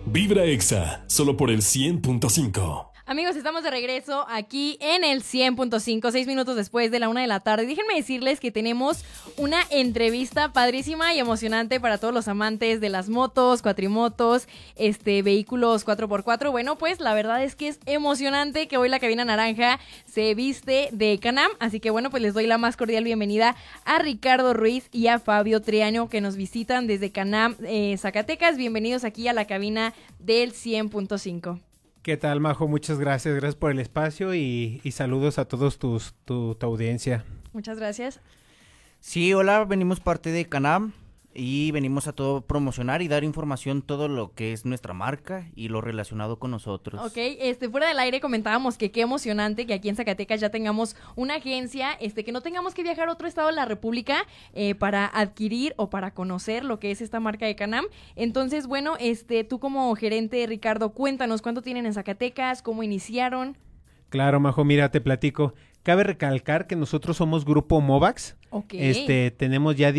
Vibra Exa, solo por el 100.5. Amigos, estamos de regreso aquí en el 100.5, 6 minutos después de la 1 de la tarde. Déjenme decirles que tenemos una entrevista padrísima y emocionante para todos los amantes de las motos, cuatrimotos, vehículos 4x4. Bueno, pues la verdad es que es emocionante que hoy la cabina naranja se viste de Can-Am. Así que bueno, pues les doy la más cordial bienvenida a Ricardo Ruiz y a Fabio Triano, que nos visitan desde Can-Am, Zacatecas. Bienvenidos aquí a la cabina del 100.5. ¿Qué tal, Majo? Muchas gracias. Gracias por el espacio y saludos a todos tu audiencia. Muchas gracias. Sí, hola, venimos parte de Can-Am y venimos a todo promocionar y dar información todo lo que es nuestra marca y lo relacionado con nosotros. Ok, fuera del aire comentábamos que qué emocionante que aquí en Zacatecas ya tengamos una agencia, que no tengamos que viajar a otro estado de la República para adquirir o para conocer lo que es esta marca de Can-Am. Entonces, bueno, tú como gerente, Ricardo, cuéntanos cuánto tienen en Zacatecas, cómo iniciaron. Claro, Majo, mira, te platico. Cabe recalcar que nosotros somos Grupo Movax. Okay. Tenemos ya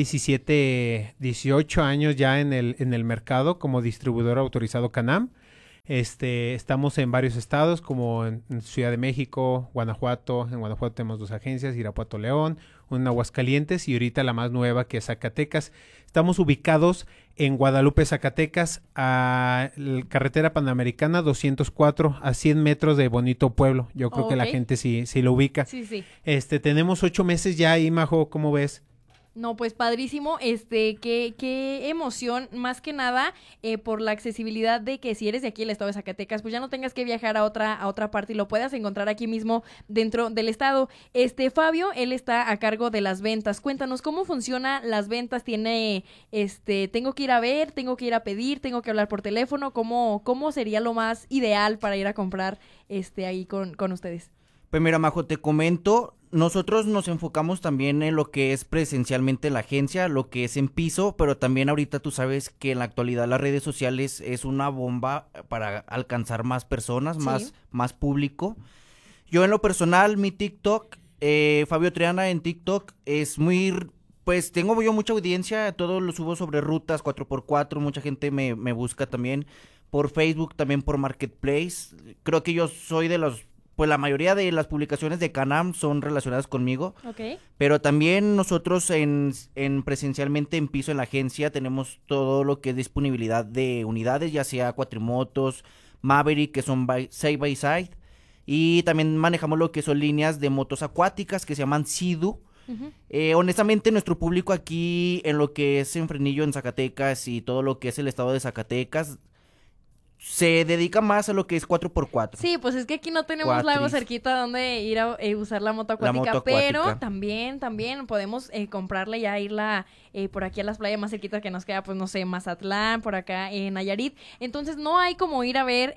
18 años ya en el mercado como distribuidor autorizado Can-Am. Estamos en varios estados como en Ciudad de México, Guanajuato. En Guanajuato tenemos 2 agencias, Irapuato, León, una en Aguascalientes y ahorita la más nueva que es Zacatecas. Estamos ubicados en Guadalupe, Zacatecas, a la carretera panamericana 204, a 100 metros de Bonito Pueblo. Yo creo que la gente sí lo ubica. Sí. Tenemos 8 meses ya ahí, Majo, ¿cómo ves? No, pues padrísimo, qué emoción, más que nada, por la accesibilidad de que si eres de aquí, el estado de Zacatecas, pues ya no tengas que viajar a otra parte y lo puedas encontrar aquí mismo dentro del estado. Fabio, él está a cargo de las ventas. Cuéntanos, ¿cómo funcionan las ventas? Tiene, tengo que ir a ver, tengo que ir a pedir, tengo que hablar por teléfono, ¿cómo sería lo más ideal para ir a comprar, ahí con ustedes? Pues mira, Majo, te comento, nosotros nos enfocamos también en lo que es presencialmente la agencia, lo que es en piso, pero también ahorita tú sabes que en la actualidad las redes sociales es una bomba para alcanzar más personas, sí. más público. Yo en lo personal, mi TikTok, Fabio Triana en TikTok es pues tengo yo mucha audiencia, todo lo subo sobre rutas 4x4, mucha gente me busca también por Facebook, también por Marketplace. Creo que yo soy de pues la mayoría de las publicaciones de Can-Am son relacionadas conmigo. Okay. Pero también nosotros en presencialmente en piso en la agencia tenemos todo lo que es disponibilidad de unidades, ya sea cuatrimotos, Maverick, que son side by side, y también manejamos lo que son líneas de motos acuáticas que se llaman Sea-Doo. Uh-huh. Honestamente, nuestro público aquí en lo que es en Fresnillo, en Zacatecas y todo lo que es el estado de Zacatecas se dedica más a lo que es 4x4. Sí, pues es que aquí no tenemos lago cerquita donde ir a usar la moto acuática, pero también podemos comprarla y ya irla por aquí a las playas más cerquitas que nos queda, pues no sé, Mazatlán, por acá en Nayarit. Entonces no hay como ir a ver,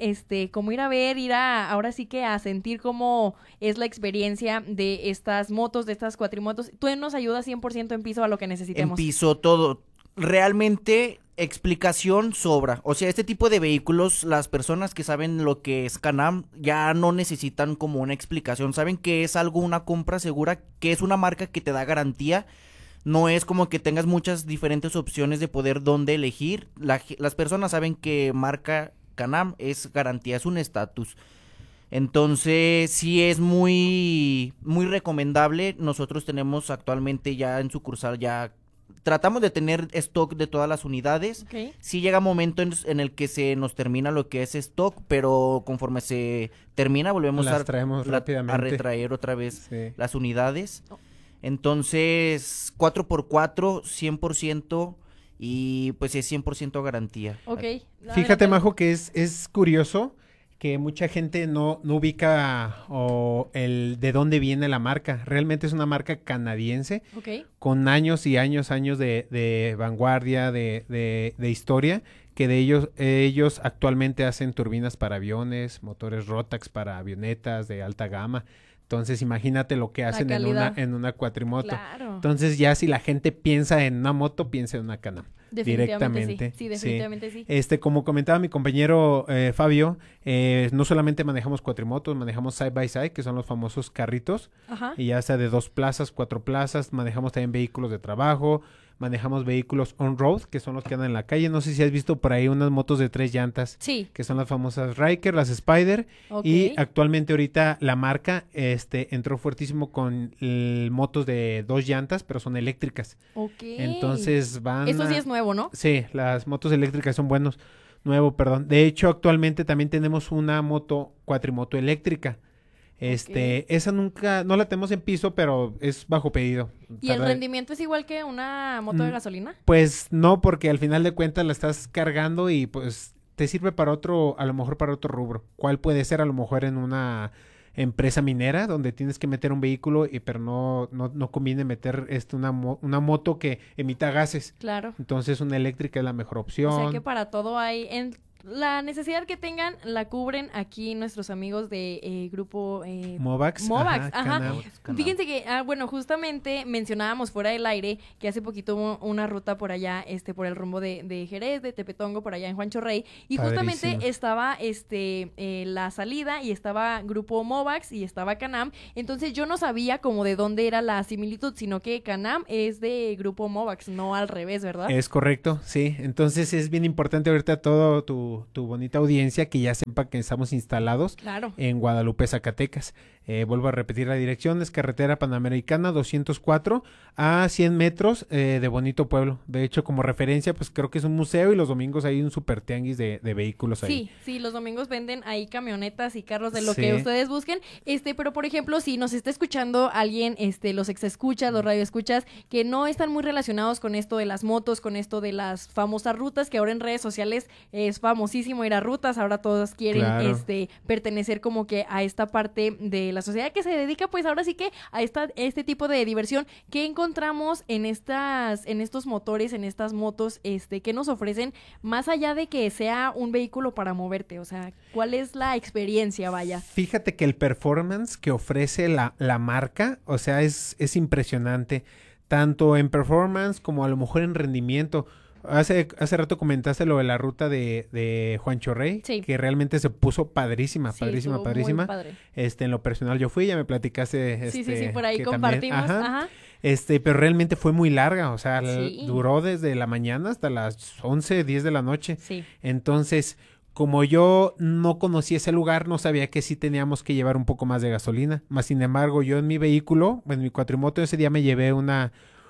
ahora sí que a sentir cómo es la experiencia de estas motos, de estas cuatrimotos. Tú nos ayudas 100% en piso a lo que necesitemos. En piso, todo. Realmente explicación sobra, o sea, este tipo de vehículos, las personas que saben lo que es Can-Am ya no necesitan como una explicación, saben que es algo, una compra segura, que es una marca que te da garantía, no es como que tengas muchas diferentes opciones de poder dónde elegir, las personas saben que marca Can-Am es garantía, es un estatus. Entonces sí es muy recomendable. Nosotros tenemos actualmente ya en sucursal ya tratamos de tener stock de todas las unidades. Okay. Sí llega un momento en el que se nos termina lo que es stock, pero conforme se termina volvemos a retraer otra vez las unidades. Oh. Entonces 4x4 100% y pues es 100% garantía. Okay. Fíjate, Majo, que es curioso que mucha gente no ubica de dónde viene la marca. Realmente es una marca canadiense, okay, con años y años de vanguardia, de historia, que de ellos actualmente hacen turbinas para aviones, motores Rotax para avionetas de alta gama. Entonces, imagínate lo que hacen en una cuatrimoto. Claro. Entonces, ya si la gente piensa en una moto, piensa en una Can-Am. Definitivamente sí. Sí, definitivamente sí. Como comentaba mi compañero Fabio, no solamente manejamos cuatrimotos, manejamos side by side, que son los famosos carritos. Ajá. Y ya sea de 2 plazas, 4 plazas, manejamos también vehículos de trabajo, manejamos vehículos on-road, que son los que andan en la calle. No sé si has visto por ahí unas motos de 3 llantas, Sí. que son las famosas Ryker, las Spider, Ok. y actualmente ahorita la marca entró fuertísimo con motos de 2 llantas, pero son eléctricas. Ok. Entonces van Eso sí a- es nuevo, ¿no? Sí, las motos eléctricas son nuevo, perdón. De hecho, actualmente también tenemos una cuatrimoto eléctrica. Esa no la tenemos en piso, pero es bajo pedido. ¿Y el Tarda- rendimiento es igual que una moto de Mm. gasolina? Pues no, porque al final de cuentas la estás cargando y pues te sirve para otro, a lo mejor para otro rubro. ¿Cuál puede ser? A lo mejor en una empresa minera donde tienes que meter un vehículo pero no conviene meter una moto que emita gases. Claro. Entonces una eléctrica es la mejor opción. O sea que para todo hay... La necesidad que tengan la cubren aquí nuestros amigos de grupo... Movax. Movax, ajá. Canam. Fíjense que, bueno, justamente mencionábamos fuera del aire que hace poquito hubo una ruta por allá, por el rumbo de Jerez, de Tepetongo, por allá en Juancho Rey, y justamente Padrísimo. estaba, la salida, y estaba Grupo Movax, y estaba Canam, entonces yo no sabía como de dónde era la similitud, sino que Canam es de Grupo Movax, no al revés, ¿verdad? Es correcto, sí. Entonces es bien importante ahorita todo tu bonita audiencia que ya sepa que estamos instalados Claro. en Guadalupe, Zacatecas. Vuelvo a repetir la dirección, es carretera Panamericana 204 a 100 metros de Bonito Pueblo. De hecho, como referencia, pues creo que es un museo y los domingos hay un super tianguis de vehículos ahí. Sí, los domingos venden ahí camionetas y carros de lo Sí. que ustedes busquen. Pero por ejemplo, si nos está escuchando alguien, los exescuchas, los radioescuchas, que no están muy relacionados con esto de las motos, con esto de las famosas rutas, que ahora en redes sociales es famosísimo ir a rutas, ahora todos quieren Claro. pertenecer como que a esta parte de la sociedad que se dedica pues ahora sí que a este tipo de diversión. ¿Qué encontramos en estos motores, en estas motos, que nos ofrecen más allá de que sea un vehículo para moverte? O sea, ¿cuál es la experiencia, vaya? Fíjate que el performance que ofrece la marca, o sea, es impresionante, tanto en performance como a lo mejor en rendimiento. Hace rato comentaste lo de la ruta de Juancho Rey, Sí. que realmente se puso padrísima, Sí, padrísima, estuvo muy padrísima. padre. En lo personal yo fui, ya me platicaste. Sí, por ahí que compartimos. también- ajá. Ajá. Pero realmente fue muy larga, o sea, Sí. duró desde la mañana hasta las 11, 10 de la noche. Sí. Entonces, como yo no conocía ese lugar, no sabía que sí teníamos que llevar un poco más de gasolina. Más sin embargo, yo en mi vehículo, en mi cuatrimoto, ese día me llevé una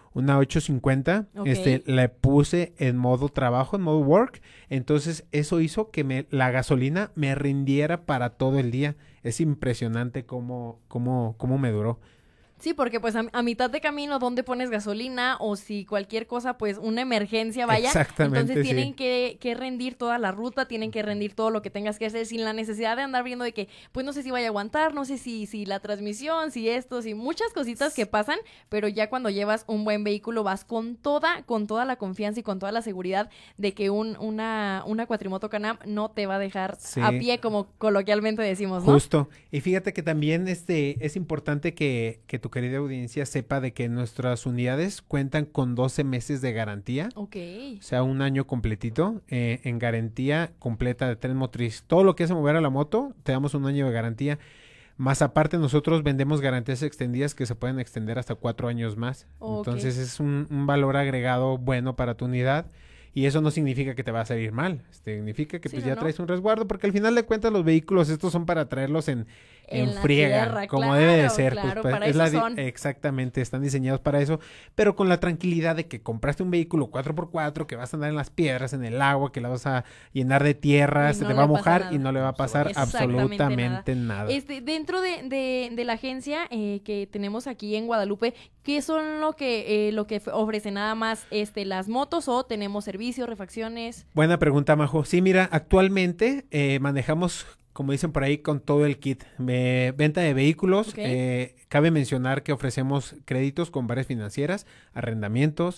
850, Ok. la puse en modo trabajo, en modo work, entonces eso hizo que la gasolina me rindiera para todo el día. Es impresionante cómo me duró. Sí, porque pues a mitad de camino, ¿dónde pones gasolina? O si cualquier cosa, pues una emergencia vaya. Exactamente, Entonces sí. tienen que rendir toda la ruta, tienen que rendir todo lo que tengas que hacer sin la necesidad de andar viendo de que, pues no sé si vaya a aguantar, no sé si la transmisión, si esto, si muchas cositas que pasan, pero ya cuando llevas un buen vehículo vas con toda la confianza y con toda la seguridad de que una cuatrimoto Canam no te va a dejar Sí. a pie, como coloquialmente decimos, ¿no? Justo. Y fíjate que también es importante que tu querida audiencia sepa de que nuestras unidades cuentan con 12 meses de garantía. Ok. O sea, un año completito en garantía completa de tren motriz. Todo lo que es mover a la moto, te damos un año de garantía. Más aparte, nosotros vendemos garantías extendidas que se pueden extender hasta 4 años más. Ok. Entonces, es un valor agregado bueno para tu unidad. Y eso no significa que te va a salir mal. Significa que Sí, pues ¿no? ya traes un resguardo, porque al final de cuentas los vehículos estos son para traerlos en En la friega, tierra, como claro, debe de ser. claro, pues, para es eso son. Exactamente, están diseñados para eso, pero con la tranquilidad de que compraste un vehículo 4x4 que vas a andar en las piedras, en el agua, que la vas a llenar de tierra, Y se no te le va a pasa mojar nada. y no le va a pasar Exactamente absolutamente nada. Dentro de la agencia que tenemos aquí en Guadalupe, ¿qué son lo que ofrece? Nada más las motos, o tenemos servicios, refacciones. Buena pregunta, Majo. Sí, mira, actualmente manejamos, como dicen por ahí, con todo el kit. Venta de vehículos. Ok. Cabe mencionar que ofrecemos créditos con varias financieras, arrendamientos.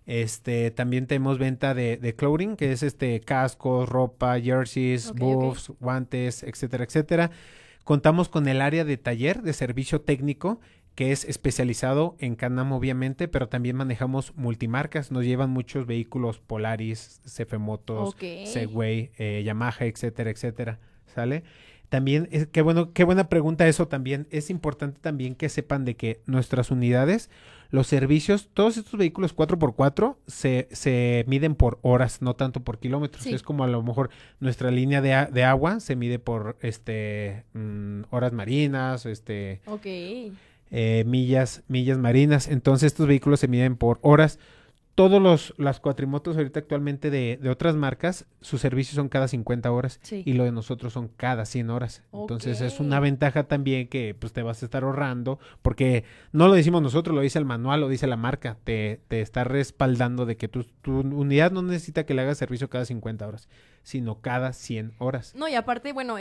También tenemos venta de clothing, que es cascos, ropa, jerseys, Ok, buffs, guantes, etcétera, etcétera. Contamos con el área de taller de servicio técnico, que es especializado en Can-Am obviamente, pero también manejamos multimarcas. Nos llevan muchos vehículos Polaris, CF Motos, Ok. Segway, Yamaha, etcétera, etcétera. ¿Sale? También, qué buena pregunta eso también. Es importante también que sepan de que nuestras unidades, los servicios, todos estos vehículos 4x4 se miden por horas, no tanto por kilómetros. Sí. Es como a lo mejor nuestra línea de agua se mide por horas marinas, Ok. millas marinas. Entonces estos vehículos se miden por horas. Todos las cuatrimotos ahorita actualmente de otras marcas, sus servicios son cada 50 horas Sí. y lo de nosotros son cada 100 horas. Entonces es Ok. una ventaja también que pues te vas a estar ahorrando, porque no lo decimos nosotros, lo dice el manual, lo dice la marca, te está respaldando de que tu unidad no necesita que le hagas servicio cada 50 horas, sino cada 100 horas. No, y aparte, bueno,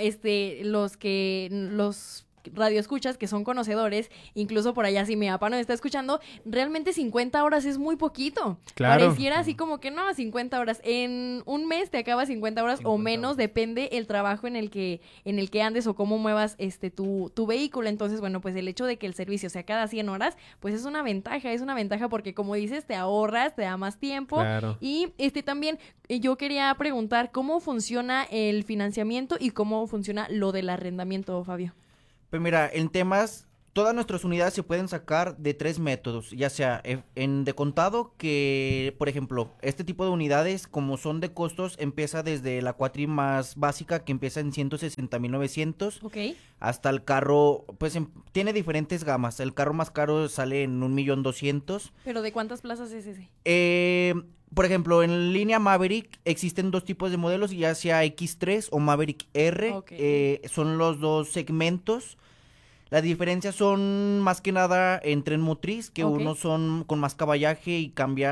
los radioescuchas que son conocedores, incluso por allá si mi papá nos está escuchando, realmente 50 horas es muy poquito. Claro. Pareciera así como que no, 50 horas. En un mes te acabas 50 horas o 50 menos, horas. depende el trabajo en el que andes o cómo muevas tu vehículo. Entonces, bueno, pues el hecho de que el servicio sea cada 100 horas, pues es una ventaja porque como dices, te ahorras, te da más tiempo. Claro. Y también yo quería preguntar cómo funciona el financiamiento y cómo funciona lo del arrendamiento, Fabio. Pues mira, en temas, todas nuestras unidades se pueden sacar de 3 métodos, ya sea en de contado, que por ejemplo, este tipo de unidades, como son de costos, empieza desde la cuatri más básica, que empieza en 160,900, Ok. hasta el carro, pues tiene diferentes gamas. El carro más caro sale en 1,200,000. ¿Pero de cuántas plazas es ese? Por ejemplo, en línea Maverick existen 2 tipos de modelos, ya sea X3 o Maverick R. Ok. Son los 2 segmentos. Las diferencias son más que nada en tren motriz, que Ok. unos son con más caballaje y cambia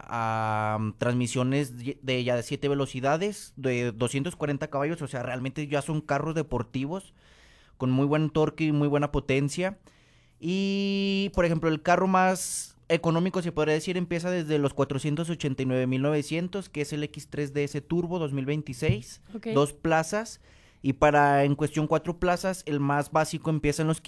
a transmisiones de 7 velocidades, de 240 caballos, o sea, realmente ya son carros deportivos con muy buen torque y muy buena potencia. Y, por ejemplo, el carro más económico, se podría decir, empieza desde los 489,900, que es el X3 DS Turbo 2026, Ok. 2 plazas. Y en cuestión 4 plazas, el más básico empieza en los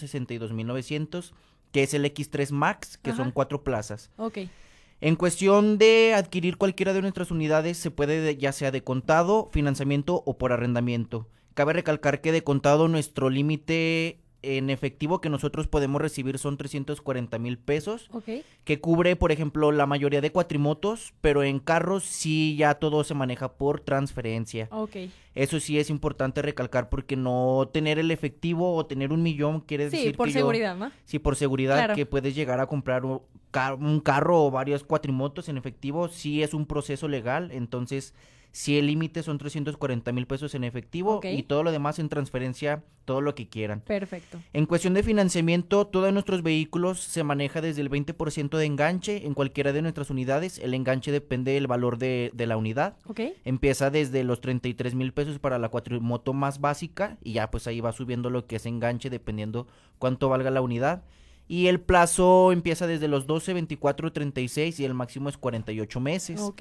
562,900, que es el X3 Max, que Ajá. son 4 plazas. Ok. En cuestión de adquirir cualquiera de nuestras unidades, se puede ya sea de contado, financiamiento o por arrendamiento. Cabe recalcar que de contado nuestro límite en efectivo que nosotros podemos recibir son 340,000 pesos, Ok. que cubre, por ejemplo, la mayoría de cuatrimotos, pero en carros sí ya todo se maneja por transferencia. Ok. Eso sí es importante recalcar, porque no tener el efectivo o tener 1,000,000 quiere Sí, decir por que seguridad, ¿no? Sí, por seguridad, Claro. que puedes llegar a comprar un carro o varios cuatrimotos en efectivo. Sí es un proceso legal, entonces sí el límite son 340,000 pesos en efectivo, Ok. y todo lo demás en transferencia, todo lo que quieran. Perfecto. En cuestión de financiamiento, todos nuestros vehículos se maneja desde el 20% de enganche en cualquiera de nuestras unidades. El enganche depende del valor de la unidad. Ok. Empieza desde los 33,000 pesos para la cuatrimoto más básica, y ya pues ahí va subiendo lo que es enganche dependiendo cuánto valga la unidad. Y el plazo empieza desde los 12, 24, 36 y el máximo es 48 meses. Ok.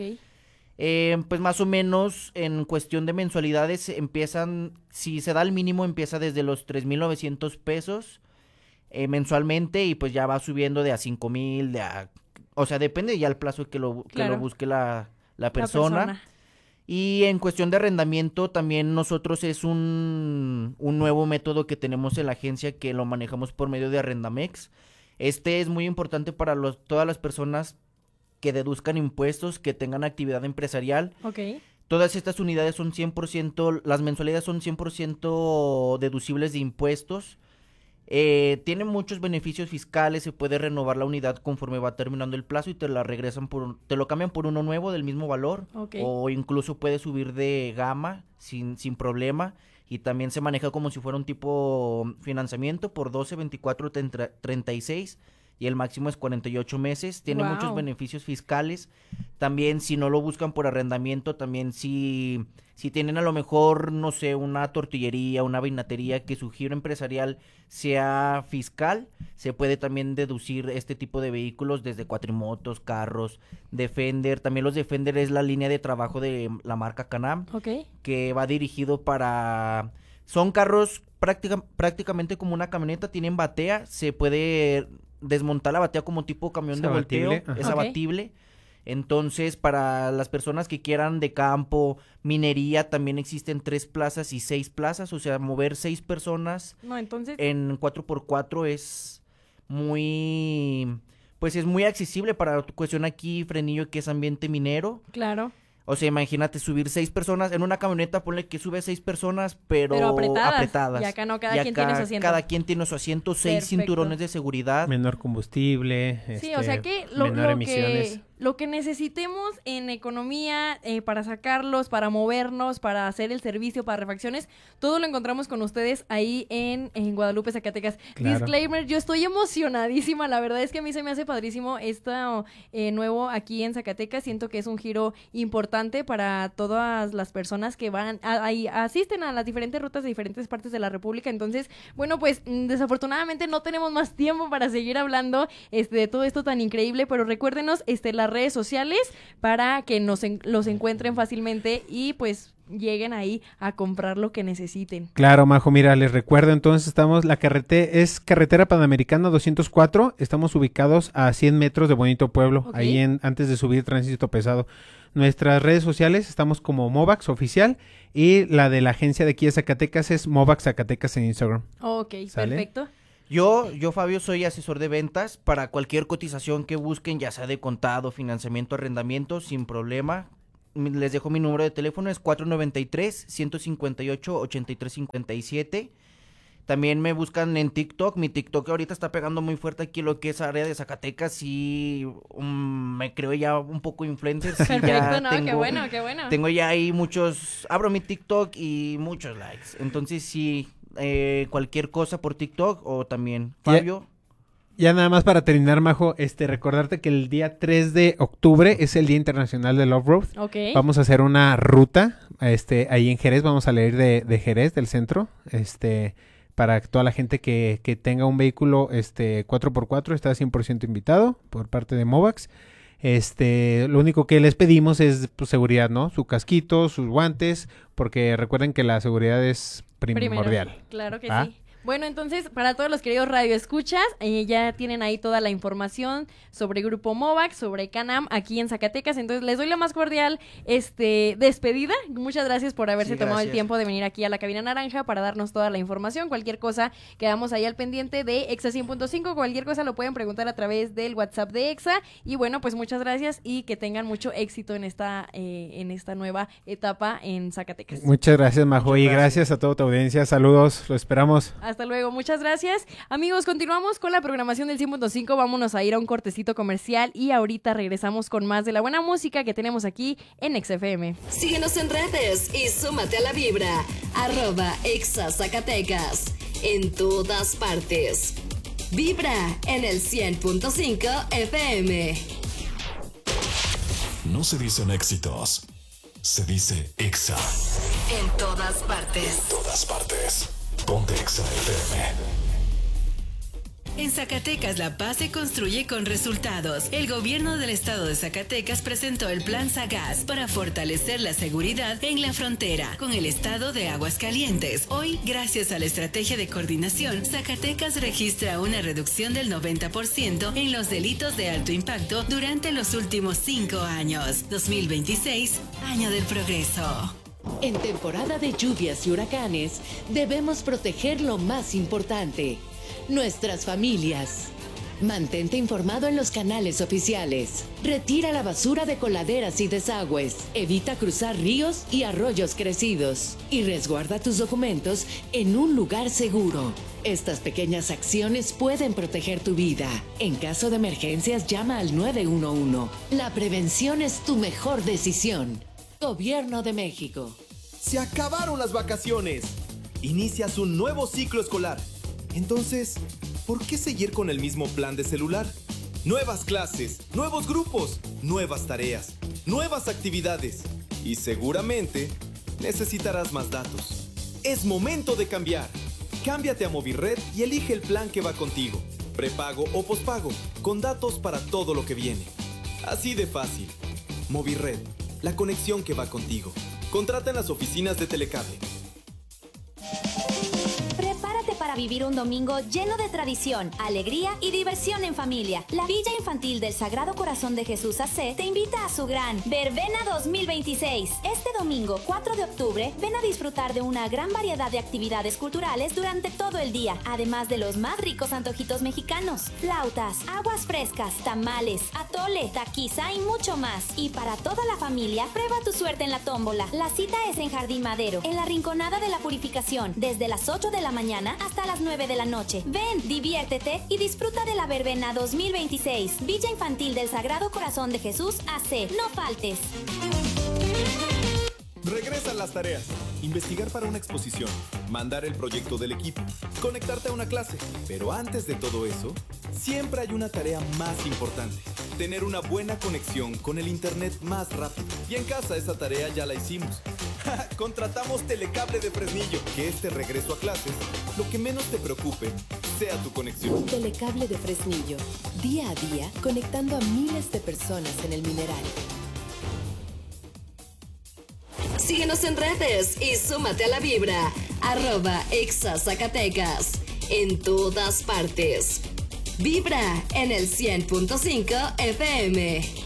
Pues más o menos en cuestión de mensualidades empiezan, si se da el mínimo, empieza desde los 3,900 pesos mensualmente, y pues ya va subiendo de a 5,000, o sea, depende ya el plazo que lo Claro. busque la La persona. Y en cuestión de arrendamiento, también nosotros es un nuevo método que tenemos en la agencia, que lo manejamos por medio de Arrendamex. Este es muy importante para todas las personas que deduzcan impuestos, que tengan actividad empresarial. Ok. Todas estas unidades son 100%, las mensualidades son 100% deducibles de impuestos. Tiene muchos beneficios fiscales, se puede renovar la unidad conforme va terminando el plazo y te la regresan te lo cambian por uno nuevo del mismo valor. Ok. O incluso puedes subir de gama sin problema, y también se maneja como si fuera un tipo financiamiento por 12, 24, 36, y el máximo es 48 meses. Tiene Wow. muchos beneficios fiscales. También, si no lo buscan por arrendamiento, también si tienen a lo mejor, no sé, una tortillería, una vinatería, que su giro empresarial sea fiscal, se puede también deducir este tipo de vehículos desde cuatrimotos, carros, Defender. También los Defender es la línea de trabajo de la marca Can-Am, Ok. que va dirigido para... Son carros prácticamente como una camioneta, tienen batea, se puede desmontar la batea como tipo camión Es de volteo, abatible, ajá. es Ok. abatible. Entonces, para las personas que quieran de campo, minería, también existen 3 plazas y 6 plazas. O sea, mover 6 personas No, entonces... en 4x4 es muy... Pues es muy accesible para tu cuestión aquí, Frenillo, que es ambiente minero. Claro. O sea, imagínate subir 6 personas en una camioneta, ponle que sube 6 personas, pero apretadas. Y acá no, cada quien tiene su asiento. Cada quien tiene su asiento, 6 Perfecto. cinturones de seguridad. Menor combustible, Sí, o sea que menor emisiones. lo que necesitemos en economía, para sacarlos, para movernos, para hacer el servicio, para refacciones, todo lo encontramos con ustedes ahí en Guadalupe, Zacatecas. Claro. Disclaimer, yo estoy emocionadísima, la verdad es que a mí se me hace padrísimo esto nuevo aquí en Zacatecas, siento que es un giro importante para todas las personas que van, asisten a las diferentes rutas de diferentes partes de la República, entonces, bueno, pues desafortunadamente no tenemos más tiempo para seguir hablando de todo esto tan increíble, pero recuérdenos las redes sociales para que los encuentren fácilmente y pues lleguen ahí a comprar lo que necesiten. Claro, Majo, mira, les recuerdo entonces, es carretera Panamericana 204, estamos ubicados a 100 metros de Bonito Pueblo, Okay. ahí antes de subir Tránsito Pesado. Nuestras redes sociales estamos como Movax Oficial y la de la agencia de aquí de Zacatecas es Movax Zacatecas en Instagram. Ok, ¿Sale? perfecto. Yo, Fabio, soy asesor de ventas para cualquier cotización que busquen, ya sea de contado, financiamiento, arrendamiento, sin problema. Les dejo mi número de teléfono, es 493-158-8357. También me buscan en TikTok. Mi TikTok ahorita está pegando muy fuerte aquí lo que es área de Zacatecas y me creo ya un poco influencer. Sí, Perfecto, ya no, qué bueno, qué bueno. Tengo ya ahí abro mi TikTok y muchos likes. Entonces sí, cualquier cosa por TikTok o también Fabio. Ya nada más para terminar, Majo, recordarte que el día 3 de octubre es el Día Internacional del Off-Road. Ok. Vamos a hacer una ruta, ahí en Jerez, vamos a leer de Jerez, del centro, para toda la gente que tenga un vehículo 4x4 está 100% invitado por parte de Movax. Lo único que les pedimos es pues, seguridad, ¿no? Su casquito, sus guantes, porque recuerden que la seguridad es primordial. Primero, claro que ¿Ah? sí. Bueno, entonces, para todos los queridos radioescuchas, ya tienen ahí toda la información sobre Grupo Movax, sobre Can-Am, aquí en Zacatecas. Entonces, les doy la más cordial despedida. Muchas gracias por haberse tomado el tiempo de venir aquí a la Cabina Naranja para darnos toda la información. Cualquier cosa, quedamos ahí al pendiente de Exa 100.5. Cualquier cosa lo pueden preguntar a través del WhatsApp de Exa. Y bueno, pues muchas gracias y que tengan mucho éxito en esta nueva etapa en Zacatecas. Muchas gracias, Majo, y gracias a toda tu audiencia. Saludos, lo esperamos. Hasta luego, muchas gracias. Amigos, continuamos con la programación del 100.5. Vámonos a ir a un cortecito comercial y ahorita regresamos con más de la buena música que tenemos aquí en XFM. Síguenos en redes y súmate a la vibra. @ExaZacatecas. En todas partes. Vibra en el 100.5 FM. No se dicen éxitos, se dice Exa. En todas partes. Todas partes. Ponte Exa FM. En Zacatecas la paz se construye con resultados. El gobierno del estado de Zacatecas presentó el Plan Sagaz para fortalecer la seguridad en la frontera con el estado de Aguascalientes. Hoy, gracias a la estrategia de coordinación, Zacatecas registra una reducción del 90% en los delitos de alto impacto durante los últimos 5 años. 2026, año del progreso. En temporada de lluvias y huracanes, debemos proteger lo más importante, nuestras familias. Mantente informado en los canales oficiales. Retira la basura de coladeras y desagües. Evita cruzar ríos y arroyos crecidos. Y resguarda tus documentos en un lugar seguro. Estas pequeñas acciones pueden proteger tu vida. En caso de emergencias, llama al 911. La prevención es tu mejor decisión. Gobierno de México. Se acabaron las vacaciones. Inicias un nuevo ciclo escolar. Entonces, ¿por qué seguir con el mismo plan de celular? Nuevas clases, nuevos grupos, nuevas tareas, nuevas actividades. Y seguramente necesitarás más datos. Es momento de cambiar. Cámbiate a Movirred y elige el plan que va contigo. Prepago o pospago, con datos para todo lo que viene. Así de fácil. Movirred, la conexión que va contigo. Contrata en las oficinas de Telecable. Prepárate para para vivir un domingo lleno de tradición, alegría y diversión en familia. La Villa Infantil del Sagrado Corazón de Jesús AC te invita a su gran Verbena 2026. Este domingo 4 de octubre ven a disfrutar de una gran variedad de actividades culturales durante todo el día, además de los más ricos antojitos mexicanos, flautas, aguas frescas, tamales, atole, taquiza y mucho más. Y para toda la familia, prueba tu suerte en la tómbola. La cita es en Jardín Madero, en la Rinconada de la Purificación, desde las 8 de la mañana hasta las 9 de la noche. Ven, diviértete y disfruta de la Verbena 2026. Villa Infantil del Sagrado Corazón de Jesús AC. No faltes. Regresan las tareas. Investigar para una exposición, mandar el proyecto del equipo, conectarte a una clase. Pero antes de todo eso, siempre hay una tarea más importante. Tener una buena conexión con el internet más rápido. Y en casa esa tarea ya la hicimos. Contratamos Telecable de Fresnillo. Que este regreso a clases, lo que menos te preocupe sea tu conexión. Telecable de Fresnillo. Día a día, conectando a miles de personas en el Mineral. Síguenos en redes y súmate a la vibra. @ExaZacatecas. En todas partes. Vibra en el 100.5 FM.